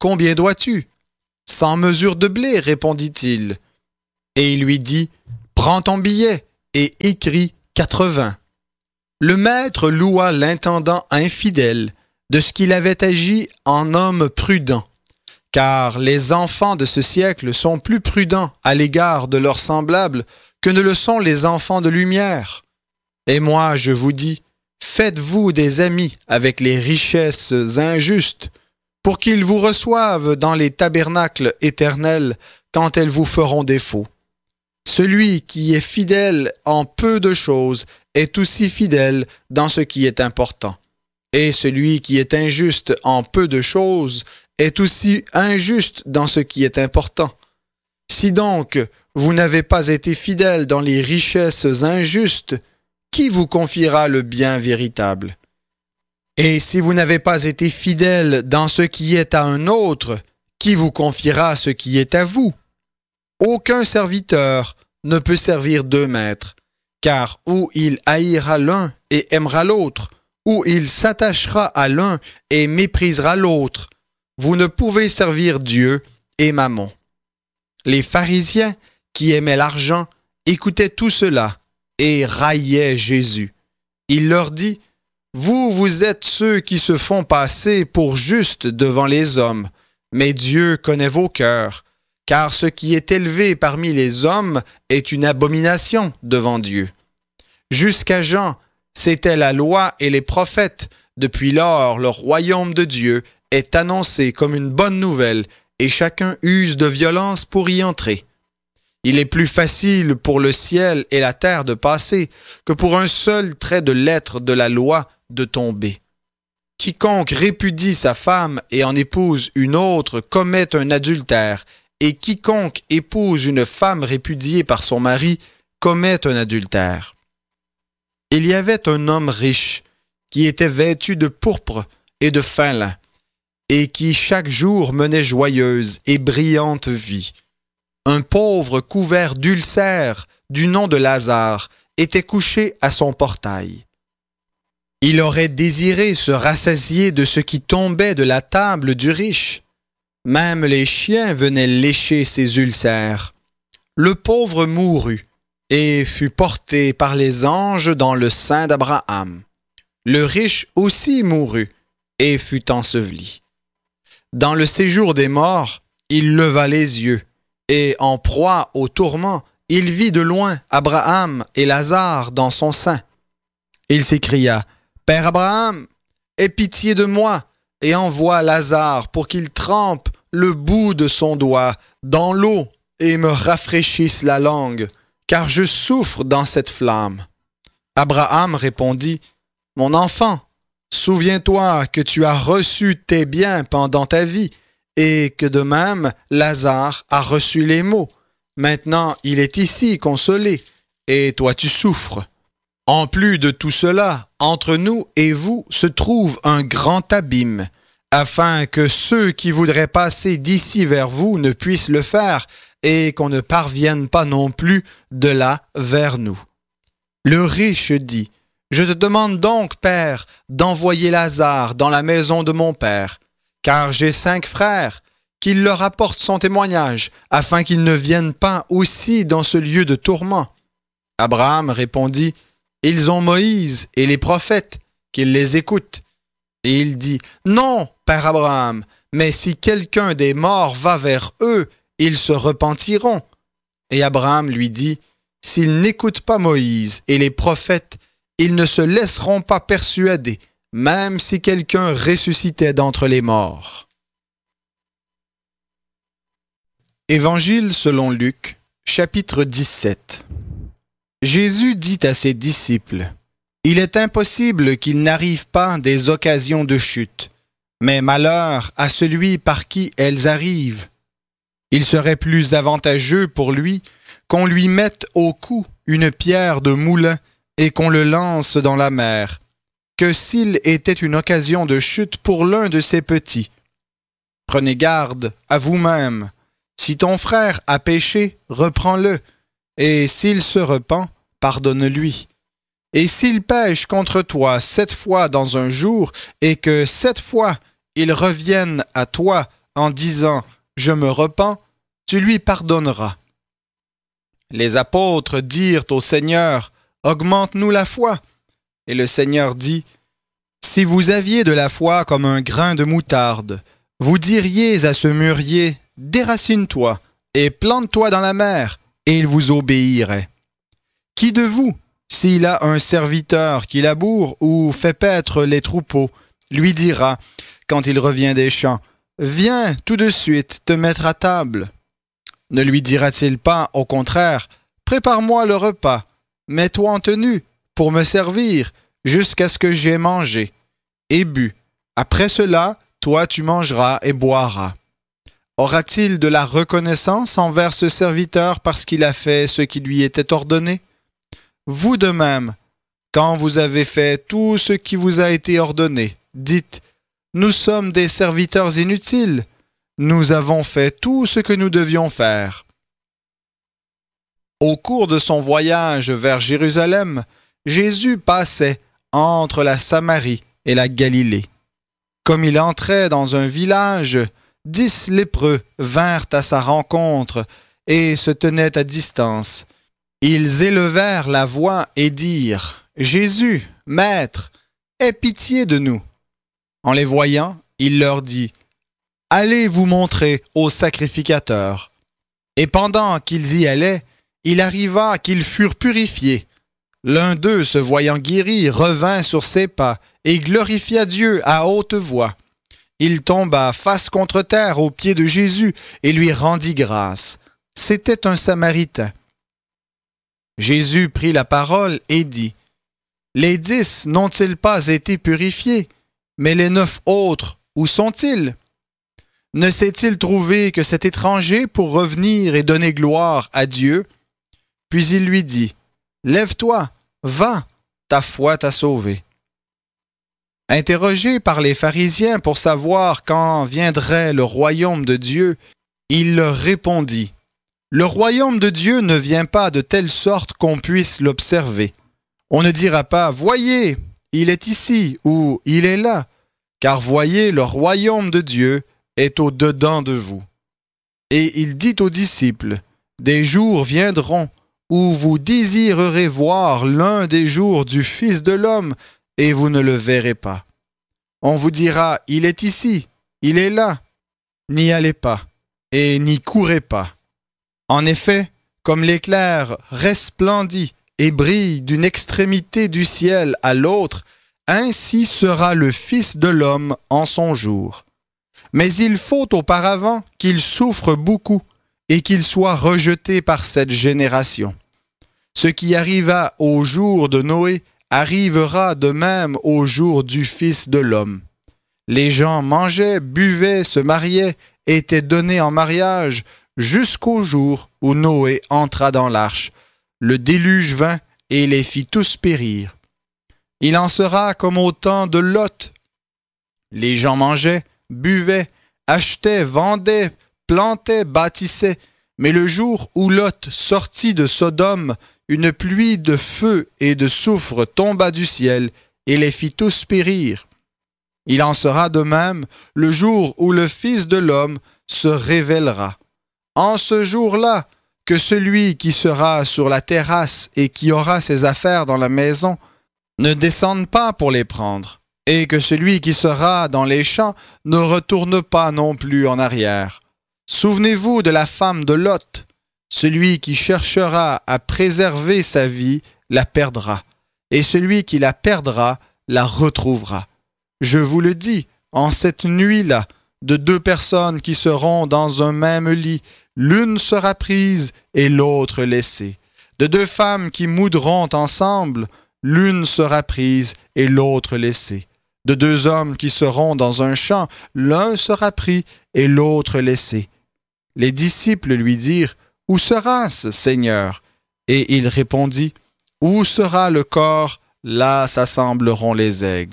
Speaker 1: combien dois-tu? 100 mesures de blé, répondit-il. Et il lui dit, prends ton billet et écris 80. Le maître loua l'intendant infidèle de ce qu'il avait agi en homme prudent, car les enfants de ce siècle sont plus prudents à l'égard de leurs semblables que ne le sont les enfants de lumière. Et moi, je vous dis, faites-vous des amis avec les richesses injustes, pour qu'ils vous reçoivent dans les tabernacles éternels quand elles vous feront défaut. Celui qui est fidèle en peu de choses est aussi fidèle dans ce qui est important. Et celui qui est injuste en peu de choses est aussi injuste dans ce qui est important. Si donc vous n'avez pas été fidèle dans les richesses injustes, qui vous confiera le bien véritable? Et si vous n'avez pas été fidèle dans ce qui est à un autre, qui vous confiera ce qui est à vous? Aucun serviteur ne peut servir deux maîtres, car ou il haïra l'un et aimera l'autre, ou il s'attachera à l'un et méprisera l'autre. Vous ne pouvez servir Dieu et Mammon. Les pharisiens, qui aimaient l'argent, écoutaient tout cela et raillaient Jésus. Il leur dit, « Vous êtes ceux qui se font passer pour justes devant les hommes, mais Dieu connaît vos cœurs, car ce qui est élevé parmi les hommes est une abomination devant Dieu. Jusqu'à Jean, c'était la loi et les prophètes. Depuis lors, le royaume de Dieu est annoncé comme une bonne nouvelle et chacun use de violence pour y entrer. Il est plus facile pour le ciel et la terre de passer que pour un seul trait de lettre de la loi de tomber. Quiconque répudie sa femme et en épouse une autre commet un adultère, et quiconque épouse une femme répudiée par son mari commet un adultère. Il y avait un homme riche qui était vêtu de pourpre et de fin lin, et qui chaque jour menait joyeuse et brillante vie. Un pauvre couvert d'ulcères du nom de Lazare était couché à son portail. Il aurait désiré se rassasier de ce qui tombait de la table du riche. Même les chiens venaient lécher ses ulcères. Le pauvre mourut et fut porté par les anges dans le sein d'Abraham. Le riche aussi mourut et fut enseveli. Dans le séjour des morts, il leva les yeux, et en proie au tourment, il vit de loin Abraham et Lazare dans son sein. Il s'écria, « Père Abraham, aie pitié de moi, et envoie Lazare pour qu'il trempe le bout de son doigt dans l'eau et me rafraîchisse la langue, car je souffre dans cette flamme. » Abraham répondit, « Mon enfant, souviens-toi que tu as reçu tes biens pendant ta vie, et que de même Lazare a reçu les maux. Maintenant il est ici consolé, et toi tu souffres. En plus de tout cela, entre nous et vous se trouve un grand abîme, afin que ceux qui voudraient passer d'ici vers vous ne puissent le faire, et qu'on ne parvienne pas non plus de là vers nous. » Le riche dit, « Je te demande donc, Père, d'envoyer Lazare dans la maison de mon père, car j'ai 5 frères, qu'il leur apporte son témoignage, afin qu'ils ne viennent pas aussi dans ce lieu de tourment. » Abraham répondit, « Ils ont Moïse et les prophètes, qu'ils les écoutent. » Et il dit, « Non, Père Abraham, mais si quelqu'un des morts va vers eux, ils se repentiront. » Et Abraham lui dit, « S'ils n'écoutent pas Moïse et les prophètes, ils ne se laisseront pas persuader, même si quelqu'un ressuscitait d'entre les morts. » Évangile selon Luc, chapitre 17. Jésus dit à ses disciples, « Il est impossible qu'il n'arrive pas des occasions de chute, mais malheur à celui par qui elles arrivent. Il serait plus avantageux pour lui qu'on lui mette au cou une pierre de moulin et qu'on le lance dans la mer, que s'il était une occasion de chute pour l'un de ses petits. Prenez garde à vous-même. Si ton frère a péché, reprends-le, et s'il se repent, pardonne-lui. Et s'il pêche contre toi 7 fois dans un jour, et que 7 fois il revienne à toi en disant « Je me repens », tu lui pardonneras. Les apôtres dirent au Seigneur « Augmente-nous la foi ». Et le Seigneur dit « Si vous aviez de la foi comme un grain de moutarde, vous diriez à ce mûrier « Déracine-toi et plante-toi dans la mer », et il vous obéirait. Qui de vous, s'il a un serviteur qui laboure ou fait paître les troupeaux, lui dira, quand il revient des champs, « Viens tout de suite te mettre à table ». Ne lui dira-t-il pas, au contraire, « Prépare-moi le repas, mets-toi en tenue pour me servir jusqu'à ce que j'aie mangé et bu. Après cela, toi tu mangeras et boiras. » Aura-t-il de la reconnaissance envers ce serviteur parce qu'il a fait ce qui lui était ordonné? Vous de même, quand vous avez fait tout ce qui vous a été ordonné, dites « Nous sommes des serviteurs inutiles. Nous avons fait tout ce que nous devions faire. » Au cours de son voyage vers Jérusalem, Jésus passait entre la Samarie et la Galilée. Comme il entrait dans un village, 10 lépreux vinrent à sa rencontre et se tenaient à distance. Ils élevèrent la voix et dirent « Jésus, Maître, aie pitié de nous. » En les voyant, il leur dit « Allez vous montrer au sacrificateur. » Et pendant qu'ils y allaient, il arriva qu'ils furent purifiés. L'un d'eux, se voyant guéri, revint sur ses pas et glorifia Dieu à haute voix. Il tomba face contre terre aux pieds de Jésus et lui rendit grâce. C'était un Samaritain. Jésus prit la parole et dit « Les 10 n'ont-ils pas été purifiés? Mais les 9 autres, où sont-ils? Ne s'est-il trouvé que cet étranger pour revenir et donner gloire à Dieu? » Puis il lui dit « Lève-toi, va, ta foi t'a sauvé. » Interrogé par les pharisiens pour savoir quand viendrait le royaume de Dieu, il leur répondit « Le royaume de Dieu ne vient pas de telle sorte qu'on puisse l'observer. On ne dira pas « Voyez, il est ici » ou « Il est là », car voyez, le royaume de Dieu est au-dedans de vous. Et il dit aux disciples « Des jours viendront où vous désirerez voir l'un des jours du Fils de l'homme, et vous ne le verrez pas. On vous dira, il est ici, il est là. N'y allez pas, et n'y courez pas. En effet, comme l'éclair resplendit et brille d'une extrémité du ciel à l'autre, ainsi sera le Fils de l'homme en son jour. Mais il faut auparavant qu'il souffre beaucoup et qu'il soit rejeté par cette génération. Ce qui arriva au jour de Noé arrivera de même au jour du Fils de l'homme. Les gens mangeaient, buvaient, se mariaient, étaient donnés en mariage jusqu'au jour où Noé entra dans l'arche. Le déluge vint et les fit tous périr. Il en sera comme au temps de Lot. Les gens mangeaient, buvaient, achetaient, vendaient, plantaient, bâtissaient. Mais le jour où Lot sortit de Sodome, une pluie de feu et de soufre tomba du ciel et les fit tous périr. Il en sera de même le jour où le Fils de l'homme se révélera. En ce jour-là, que celui qui sera sur la terrasse et qui aura ses affaires dans la maison ne descende pas pour les prendre, et que celui qui sera dans les champs ne retourne pas non plus en arrière. Souvenez-vous de la femme de Lot. Celui qui cherchera à préserver sa vie la perdra, et celui qui la perdra la retrouvera. Je vous le dis, en cette nuit-là, de 2 personnes qui seront dans un même lit, l'une sera prise et l'autre laissée. De 2 femmes qui moudront ensemble, l'une sera prise et l'autre laissée. De 2 hommes qui seront dans un champ, l'un sera pris et l'autre laissé. Les disciples lui dirent, « Où sera-ce, Seigneur ?» Et il répondit, « Où sera le corps, là s'assembleront les aigles. »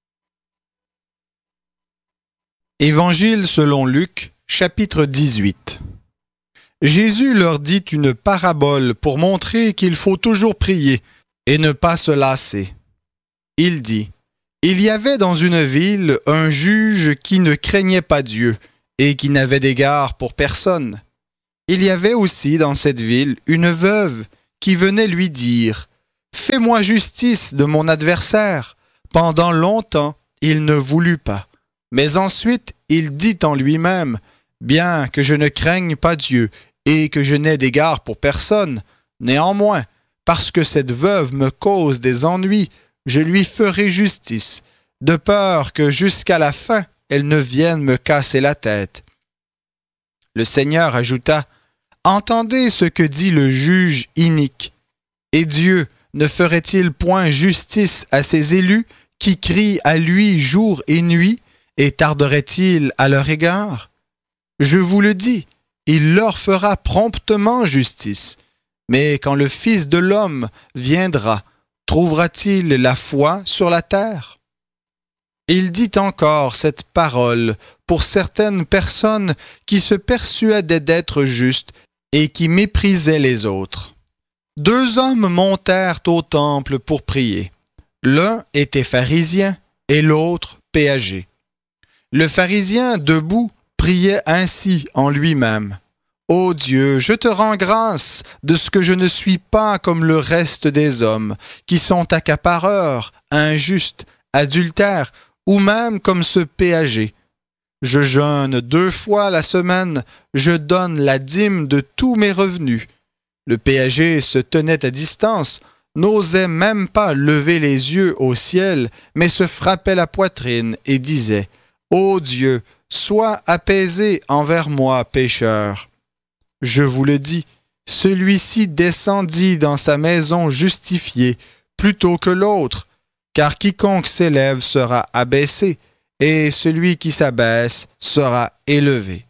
Speaker 1: Évangile selon Luc, chapitre 18. Jésus leur dit une parabole pour montrer qu'il faut toujours prier et ne pas se lasser. Il dit, « Il y avait dans une ville un juge qui ne craignait pas Dieu et qui n'avait d'égard pour personne. Il y avait aussi dans cette ville une veuve qui venait lui dire « Fais-moi justice de mon adversaire ». Pendant longtemps, il ne voulut pas. Mais ensuite, il dit en lui-même « Bien que je ne craigne pas Dieu et que je n'ai d'égard pour personne, néanmoins, parce que cette veuve me cause des ennuis, je lui ferai justice, de peur que jusqu'à la fin, elle ne vienne me casser la tête. » Le Seigneur ajouta « Entendez ce que dit le juge inique. Et Dieu ne ferait-il point justice à ses élus qui crient à lui jour et nuit, et tarderait-il à leur égard? Je vous le dis, il leur fera promptement justice. Mais quand le Fils de l'homme viendra, trouvera-t-il la foi sur la terre? » Il dit encore cette parole pour certaines personnes qui se persuadaient d'être justes et qui méprisaient les autres. 2 hommes montèrent au temple pour prier. L'un était pharisien et l'autre péager. Le pharisien, debout, priait ainsi en lui-même. « Ô Dieu, je te rends grâce de ce que je ne suis pas comme le reste des hommes, qui sont accapareurs, injustes, adultères, ou même comme ce péager. Je jeûne 2 fois la semaine, je donne la dîme de tous mes revenus. » Le péager se tenait à distance, n'osait même pas lever les yeux au ciel, mais se frappait la poitrine et disait « Ô Dieu, sois apaisé envers moi, pécheur. » Je vous le dis, celui-ci descendit dans sa maison justifié plutôt que l'autre, car quiconque s'élève sera abaissé, et celui qui s'abaisse sera élevé.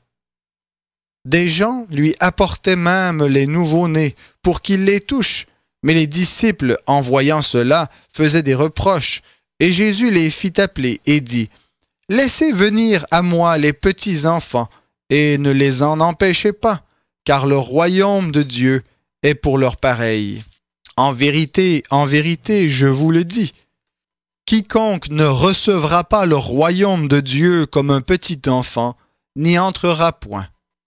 Speaker 1: Des gens lui apportaient même les nouveau-nés pour qu'il les touche, mais les disciples, en voyant cela, faisaient des reproches, et Jésus les fit appeler et dit « Laissez venir à moi les petits enfants, et ne les en empêchez pas, car le royaume de Dieu est pour leurs pareils. En vérité, je vous le dis, quiconque ne recevra pas le royaume de Dieu comme un petit enfant, n'y entrera point. »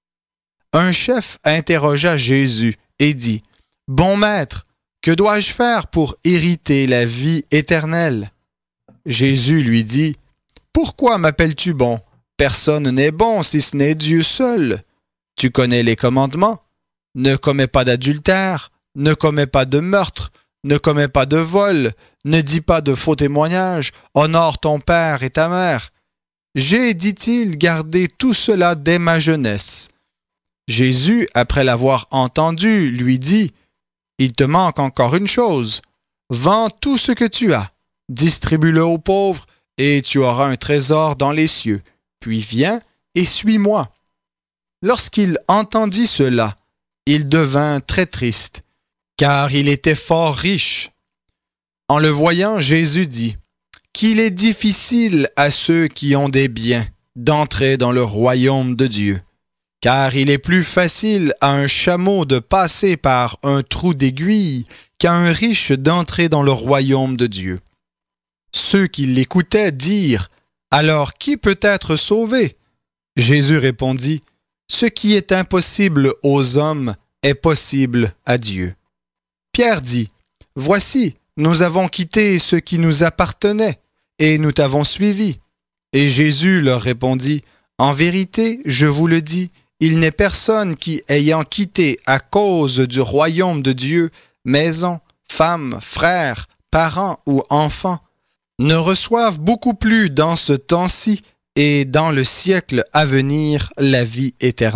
Speaker 1: Un chef interrogea Jésus et dit « Bon maître, que dois-je faire pour hériter la vie éternelle? » Jésus lui dit « Pourquoi m'appelles-tu bon? Personne n'est bon si ce n'est Dieu seul. Tu connais les commandements. Ne commets pas d'adultère, ne commets pas de meurtre, ne commets pas de vol, ne dis pas de faux témoignages, honore ton père et ta mère. J'ai, dit-il, gardé tout cela dès ma jeunesse. » Jésus, après l'avoir entendu, lui dit « Il te manque encore une chose. Vends tout ce que tu as, distribue-le aux pauvres, et tu auras un trésor dans les cieux. Puis viens et suis-moi. » Lorsqu'il entendit cela, il devint très triste, car il était fort riche. En le voyant, Jésus dit « Qu'il est difficile à ceux qui ont des biens d'entrer dans le royaume de Dieu. Car il est plus facile à un chameau de passer par un trou d'aiguille qu'à un riche d'entrer dans le royaume de Dieu. » Ceux qui l'écoutaient dirent « Alors qui peut être sauvé? » Jésus répondit « Ce qui est impossible aux hommes est possible à Dieu. » Pierre dit « Voici, nous avons quitté ce qui nous appartenait, et nous t'avons suivi. » Et Jésus leur répondit « En vérité, je vous le dis, il n'est personne qui, ayant quitté à cause du royaume de Dieu, maison, femme, frère, parents ou enfants, ne reçoive beaucoup plus dans ce temps-ci et dans le siècle à venir la vie éternelle. »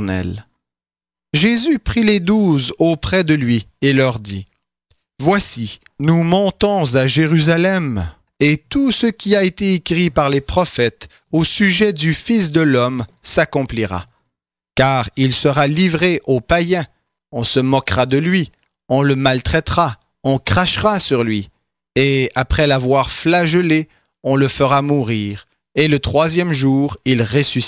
Speaker 1: Jésus prit les 12 auprès de lui et leur dit « Voici, nous montons à Jérusalem, et tout ce qui a été écrit par les prophètes au sujet du Fils de l'homme s'accomplira. Car il sera livré aux païens, on se moquera de lui, on le maltraitera, on crachera sur lui, et après l'avoir flagellé, on le fera mourir, et le 3e jour, il ressuscitera. »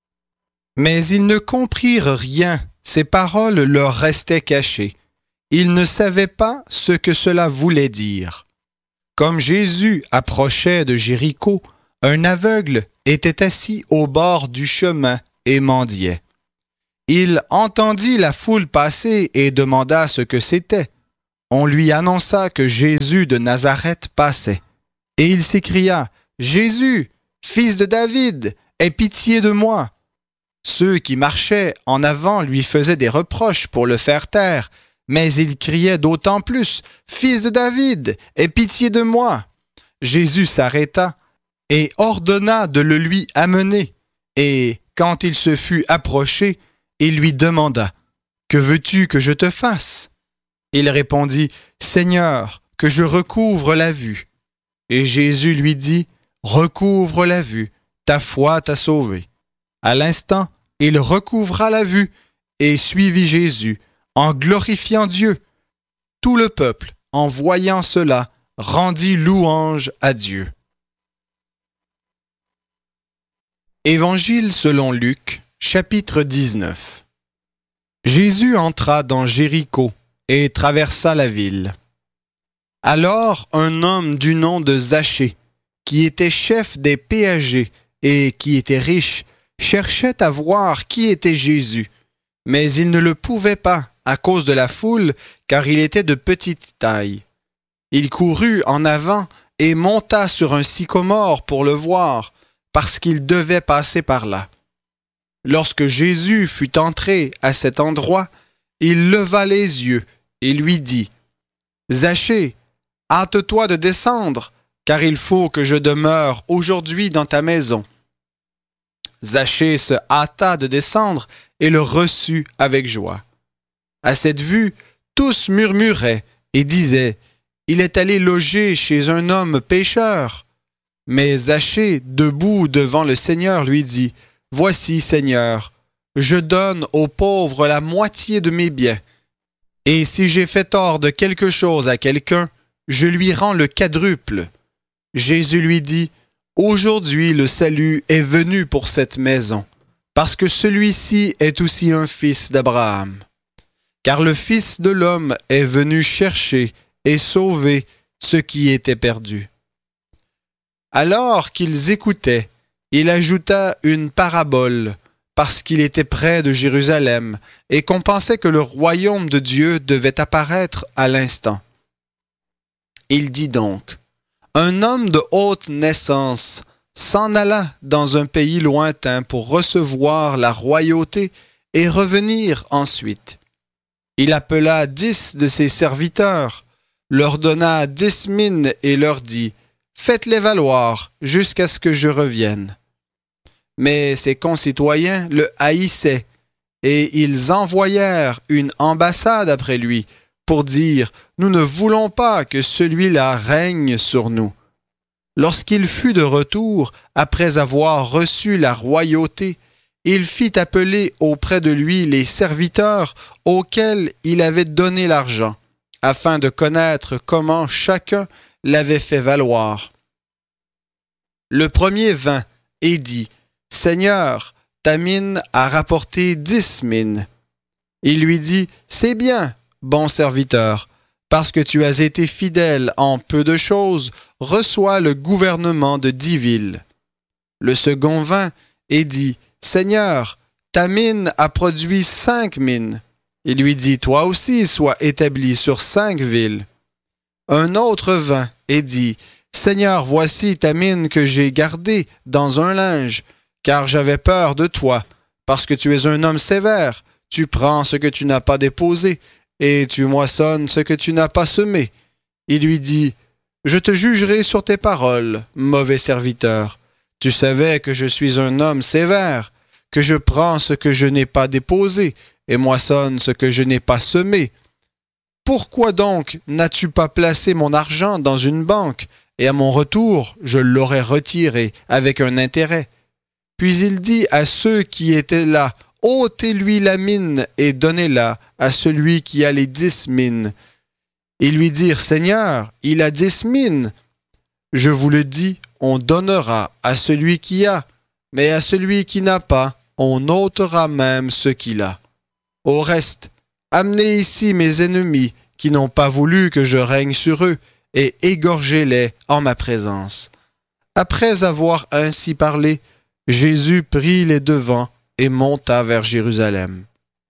Speaker 1: Mais ils ne comprirent rien, ces paroles leur restaient cachées. Ils ne savaient pas ce que cela voulait dire. Comme Jésus approchait de Jéricho, un aveugle était assis au bord du chemin et mendiait. Il entendit la foule passer et demanda ce que c'était. On lui annonça que Jésus de Nazareth passait. Et il s'écria, « Jésus, fils de David, aie pitié de moi. » Ceux qui marchaient en avant lui faisaient des reproches pour le faire taire, mais il criait d'autant plus, « Fils de David, aie pitié de moi. » Jésus s'arrêta et ordonna de le lui amener. Et quand il se fut approché, il lui demanda, « Que veux-tu que je te fasse ?» Il répondit, « Seigneur, que je recouvre la vue. » Et Jésus lui dit, « Recouvre la vue, ta foi t'a sauvé. » À l'instant, il recouvra la vue et suivit Jésus, en glorifiant Dieu. Tout le peuple, en voyant cela, rendit louange à Dieu. Évangile selon Luc, chapitre 19. Jésus entra dans Jéricho et traversa la ville. Alors un homme du nom de Zachée, qui était chef des péagers et qui était riche, cherchait à voir qui était Jésus, mais il ne le pouvait pas à cause de la foule, car il était de petite taille. Il courut en avant et monta sur un sycomore pour le voir, parce qu'il devait passer par là. Lorsque Jésus fut entré à cet endroit, il leva les yeux et lui dit, « Zachée, hâte-toi de descendre, car il faut que je demeure aujourd'hui dans ta maison. » Zachée se hâta de descendre et le reçut avec joie. À cette vue, tous murmuraient et disaient, « Il est allé loger chez un homme pécheur. » Mais Zachée, debout devant le Seigneur, lui dit, « Voici, Seigneur, je donne aux pauvres la moitié de mes biens. Et si j'ai fait tort de quelque chose à quelqu'un, je lui rends le quadruple. » Jésus lui dit, « Aujourd'hui le salut est venu pour cette maison, parce que celui-ci est aussi un fils d'Abraham. Car le Fils de l'homme est venu chercher et sauver ce qui était perdu. » Alors qu'ils écoutaient, il ajouta une parabole, parce qu'il était près de Jérusalem et qu'on pensait que le royaume de Dieu devait apparaître à l'instant. Il dit donc, « Un homme de haute naissance s'en alla dans un pays lointain pour recevoir la royauté et revenir ensuite. Il appela 10 de ses serviteurs, leur donna 10 mines et leur dit, « Faites-les valoir jusqu'à ce que je revienne. » Mais ses concitoyens le haïssaient, et ils envoyèrent une ambassade après lui pour dire, « Nous ne voulons pas que celui-là règne sur nous. » Lorsqu'il fut de retour, après avoir reçu la royauté, il fit appeler auprès de lui les serviteurs auxquels il avait donné l'argent, afin de connaître comment chacun l'avait fait valoir. Le premier vint et dit, « Seigneur, ta mine a rapporté 10 mines. » Il lui dit, « C'est bien, bon serviteur, parce que tu as été fidèle en peu de choses, reçois le gouvernement de 10 villes. » Le second vint et dit, « Seigneur, ta mine a produit 5 mines. » Il lui dit, « Toi aussi sois établi sur 5 villes. » Un autre vint et dit, « Seigneur, voici ta mine que j'ai gardée dans un linge, car j'avais peur de toi, parce que tu es un homme sévère. Tu prends ce que tu n'as pas déposé, et tu moissonnes ce que tu n'as pas semé. » Il lui dit, « Je te jugerai sur tes paroles, mauvais serviteur. Tu savais que je suis un homme sévère, que je prends ce que je n'ai pas déposé, et moissonne ce que je n'ai pas semé. Pourquoi donc n'as-tu pas placé mon argent dans une banque, et à mon retour, je l'aurais retiré avec un intérêt? » Puis il dit à ceux qui étaient là, « Ôtez-lui la mine et donnez-la à celui qui a les 10 mines. » Ils lui dirent, « Seigneur, il a 10 mines. » Je vous le dis, on donnera à celui qui a, mais à celui qui n'a pas, on ôtera même ce qu'il a. Au reste, amenez ici mes ennemis qui n'ont pas voulu que je règne sur eux, et égorgez-les en ma présence. » Après avoir ainsi parlé, Jésus prit les devants et monta vers Jérusalem.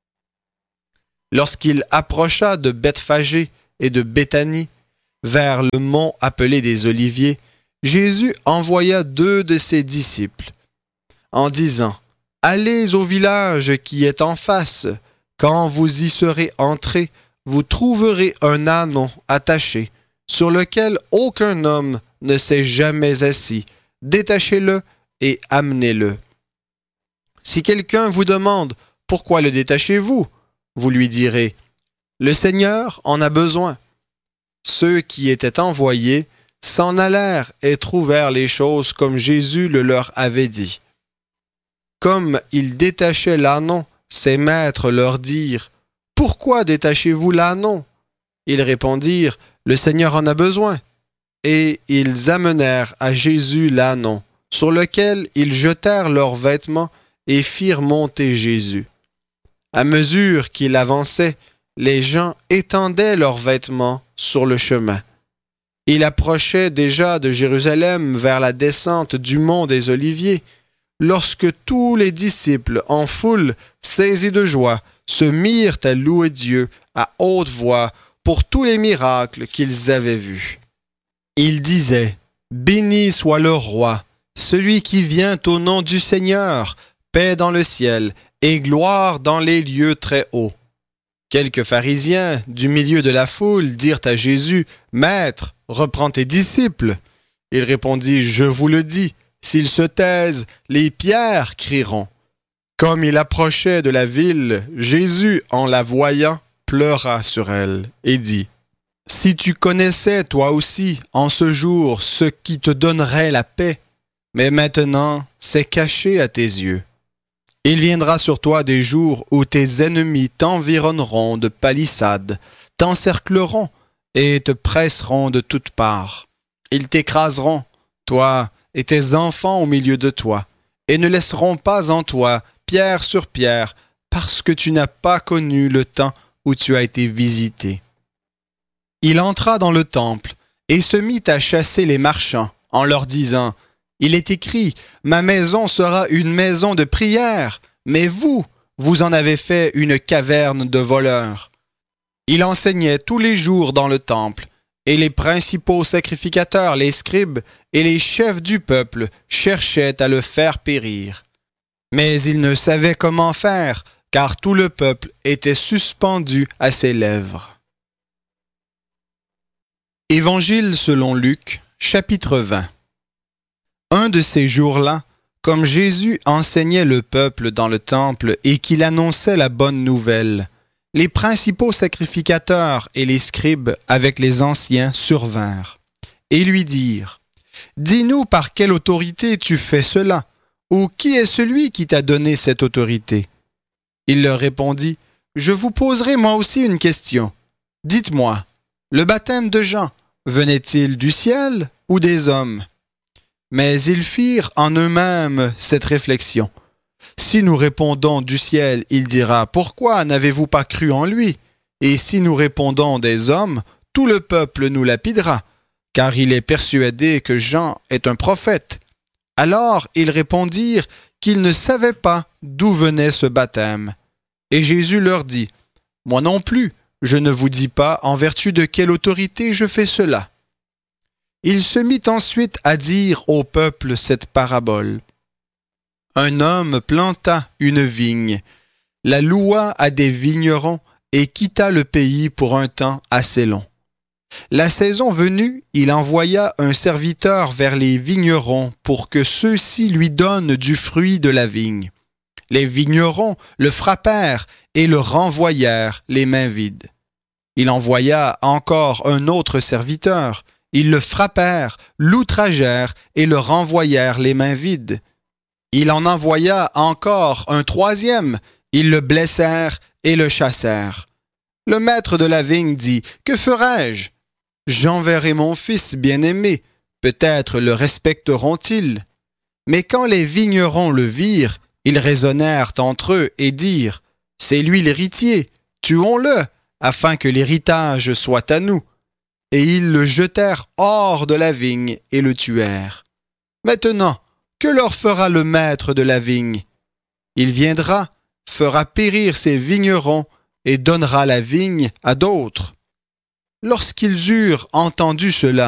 Speaker 1: Lorsqu'il approcha de Bethphagée et de Béthanie, vers le mont appelé des Oliviers, Jésus envoya 2 de ses disciples, en disant « Allez au village qui est en face. Quand vous y serez entrés, vous trouverez un ânon attaché, sur lequel aucun homme ne s'est jamais assis. Détachez-le et amenez-le. Si quelqu'un vous demande « Pourquoi le détachez-vous ?» vous lui direz « Le Seigneur en a besoin. » Ceux qui étaient envoyés s'en allèrent et trouvèrent les choses comme Jésus le leur avait dit. Comme ils détachaient l'ânon, ses maîtres leur dirent « Pourquoi détachez-vous l'ânon ?» Ils répondirent « Le Seigneur en a besoin. » Et ils amenèrent à Jésus l'ânon, sur lequel ils jetèrent leurs vêtements et firent monter Jésus. À mesure qu'il avançait, les gens étendaient leurs vêtements sur le chemin. Il approchait déjà de Jérusalem vers la descente du mont des Oliviers, lorsque tous les disciples, en foule, saisis de joie, se mirent à louer Dieu à haute voix pour tous les miracles qu'ils avaient vus. Ils disaient « Béni soit le roi, celui qui vient au nom du Seigneur, paix dans le ciel et gloire dans les lieux très hauts. » Quelques pharisiens du milieu de la foule dirent à Jésus « Maître, reprends tes disciples. » Il répondit « Je vous le dis, s'ils se taisent, les pierres crieront. » Comme il approchait de la ville, Jésus, en la voyant, pleura sur elle et dit « Si tu connaissais toi aussi en ce jour ce qui te donnerait la paix, mais maintenant c'est caché à tes yeux. Il viendra sur toi des jours où tes ennemis t'environneront de palissades, t'encercleront et te presseront de toutes parts. Ils t'écraseront, toi et tes enfants au milieu de toi, et ne laisseront pas en toi pierre sur pierre, parce que tu n'as pas connu le temps où tu as été visité. » Il entra dans le temple et se mit à chasser les marchands, en leur disant « Il est écrit, ma maison sera une maison de prière, mais vous, vous en avez fait une caverne de voleurs. » Il enseignait tous les jours dans le temple, et les principaux sacrificateurs, les scribes et les chefs du peuple cherchaient à le faire périr. Mais il ne savait comment faire, car tout le peuple était suspendu à ses lèvres. Évangile selon Luc, chapitre 20. Un de ces jours-là, comme Jésus enseignait le peuple dans le temple et qu'il annonçait la bonne nouvelle, les principaux sacrificateurs et les scribes avec les anciens survinrent et lui dirent « Dis-nous par quelle autorité tu fais cela, ou qui est celui qui t'a donné cette autorité ?» Il leur répondit « Je vous poserai moi aussi une question. Dites-moi, le baptême de Jean, venait-il du ciel ou des hommes ?» Mais ils firent en eux-mêmes cette réflexion. Si nous répondons du ciel, il dira « Pourquoi n'avez-vous pas cru en lui ?» Et si nous répondons des hommes, tout le peuple nous lapidera, car il est persuadé que Jean est un prophète. Alors ils répondirent qu'ils ne savaient pas d'où venait ce baptême. Et Jésus leur dit « Moi non plus, je ne vous dis pas en vertu de quelle autorité je fais cela. » Il se mit ensuite à dire au peuple cette parabole. Un homme planta une vigne, la loua à des vignerons et quitta le pays pour un temps assez long. La saison venue, il envoya un serviteur vers les vignerons pour que ceux-ci lui donnent du fruit de la vigne. Les vignerons le frappèrent et le renvoyèrent les mains vides. Il envoya encore un autre serviteur. Ils le frappèrent, l'outragèrent et le renvoyèrent les mains vides. Il en envoya encore un troisième. Ils le blessèrent et le chassèrent. Le maître de la vigne dit « Que ferai-je ? J'enverrai mon fils bien-aimé. Peut-être le respecteront-ils. » Mais quand les vignerons le virent, ils raisonnèrent entre eux et dirent « C'est lui l'héritier, tuons-le, afin que l'héritage soit à nous. » Et ils le jetèrent hors de la vigne et le tuèrent. Maintenant, que leur fera le maître de la vigne? Il viendra, fera périr ses vignerons et donnera la vigne à d'autres. Lorsqu'ils eurent entendu cela,